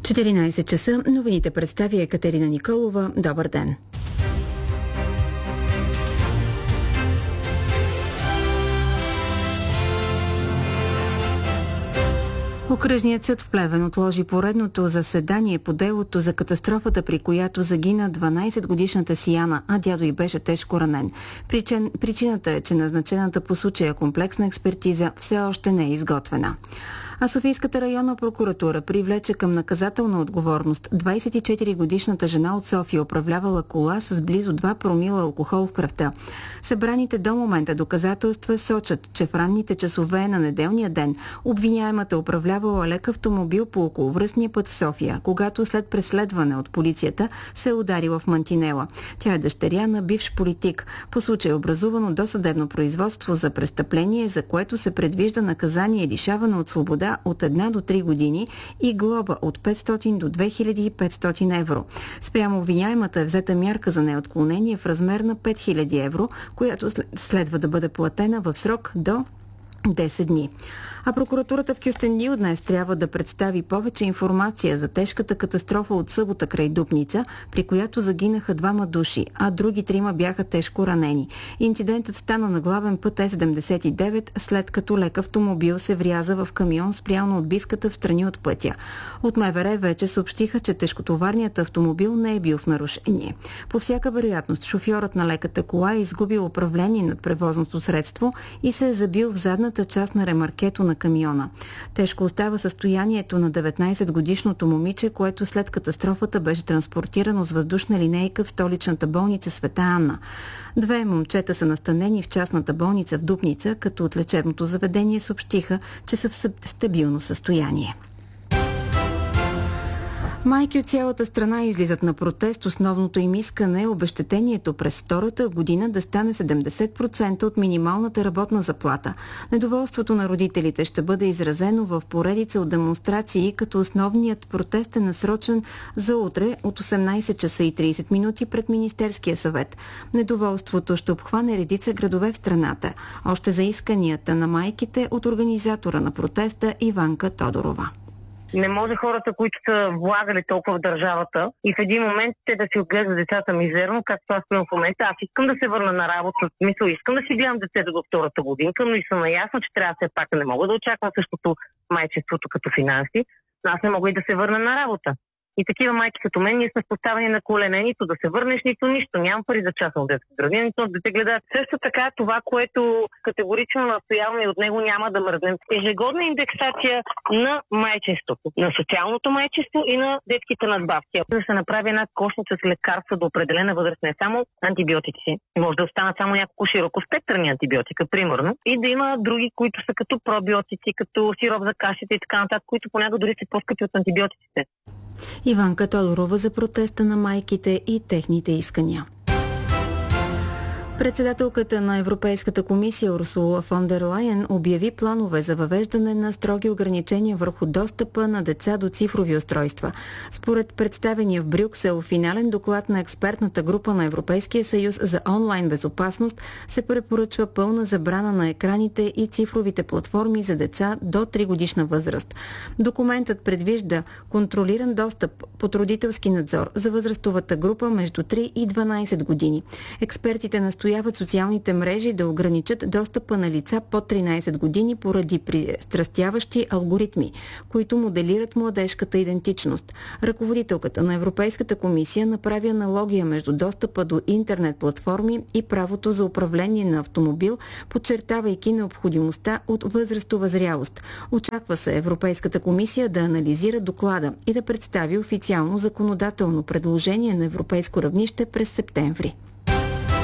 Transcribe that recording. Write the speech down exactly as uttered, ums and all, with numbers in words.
четиринайсет часа. Новините представи Екатерина Николова. Добър ден. Окръжният съд в Плевен отложи поредното заседание по делото за катастрофата, при която загина дванайсетгодишната Сияна, а дядо й беше тежко ранен. Причин, причината е, че назначената по случая комплексна експертиза все още не е изготвена. А Софийската районна прокуратура привлече към наказателна отговорност двайсет и четиригодишната жена от София, управлявала кола с близо два промила алкохол в кръвта. Събраните до момента доказателства сочат, че в ранните часове на неделния ден обвиняемата управлявала лек автомобил по околовръстния път в София, когато след преследване от полицията се е ударила в мантинела. Тя е дъщеря на бивш политик. По случай е образувано досъдебно производство за престъпление, за което се предвижда наказание лишаване от свобода от една до три години и глоба от петстотин до две хиляди и петстотин евро. Спрямо обвиняемата е взета мярка за неотклонение в размер на пет хиляди евро, която следва да бъде платена в срок до десет дни. А прокуратурата в Кюстендил днес трябва да представи повече информация за тежката катастрофа от събота край Дупница, при която загинаха двама души, а други трима бяха тежко ранени. Инцидентът стана на главен път Е седемдесет и девет, след като лек автомобил се вряза в камион спрял на отбивката в страни от пътя. От МВР вече съобщиха, че тежкотоварният автомобил не е бил в нарушение. По всяка вероятност, шофьорът на леката кола е изгубил управление над превозното средство и се е забил в задната част на ремаркето на камиона. Тежко остава състоянието на деветнайсетгодишното момиче, което след катастрофата беше транспортирано с въздушна линейка в столичната болница Света Анна. Две момчета са настанени в частната болница в Дупница, като от лечебното заведение съобщиха, че са в стабилно състояние. Майки от цялата страна излизат на протест. Основното им искане е обезщетението през втората година да стане седемдесет процента от минималната работна заплата. Недоволството на родителите ще бъде изразено в поредица от демонстрации, като основният протест е насрочен за утре от осемнайсет часа и трийсет минути пред Министерския съвет. Недоволството ще обхване редица градове в страната. Още за исканията на майките от организатора на протеста Иванка Тодорова. Не може хората, които са влагали толкова в държавата и в един момент те да си отглеждат децата мизерно, както аз съм в момента. Аз искам да се върна на работа, мисля, искам да си гледам децата до втората годинка, но и съм наясна, че трябва все пак не мога да очаквам същото майчеството като финанси, но аз не мога и да се върна на работа. И такива майки като мен, ние сме поставени на колене, нито да се върнеш, нито нищо. Нямам пари за частна детска градина, нито да те гледат. Също така това, което категорично настояваме и от него няма да мръднем. Ежегодна индексация на майчеството, на социалното майчество и на детските надбавки. Да се направи една кошница с лекарства до определена възраст, не само антибиотици. Може да останат само няколко широкоспектърни антибиотика, примерно. И да има други, които са като пробиотици, като сироп за кашите и така нататък, които понякога дори са по-скъпи от антибиотиците. Иванка Тодорова за протеста на майките и техните искания. Председателката на Европейската комисия Урсула фон дер Лайен обяви планове за въвеждане на строги ограничения върху достъпа на деца до цифрови устройства. Според представения в Брюксел финален доклад на експертната група на Европейския съюз за онлайн безопасност се препоръчва пълна забрана на екраните и цифровите платформи за деца до три годишна възраст. Документът предвижда контролиран достъп под родителски надзор за възрастовата група между три и дванайсет години. Експертите настояват социалните мрежи да ограничат достъпа на лица под тринайсет години поради пристрастяващи алгоритми, които моделират младежката идентичност. Ръководителката на Европейската комисия направи аналогия между достъпа до интернет платформи и правото за управление на автомобил, подчертавайки необходимостта от възрастова зрялост. Очаква се Европейската комисия да анализира доклада и да представи официално законодателно предложение на европейско равнище през септември.